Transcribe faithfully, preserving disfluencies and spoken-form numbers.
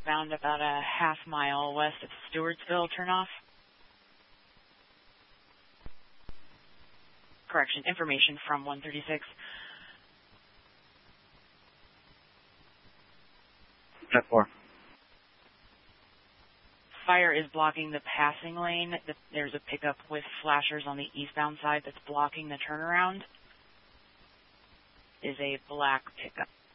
westbound about a half mile west of Stewartsville turnoff. Correction, information from one thirty-six. ten four. Fire is blocking the passing lane. There's a pickup with flashers on the eastbound side that's blocking the turnaround. Is a black pickup.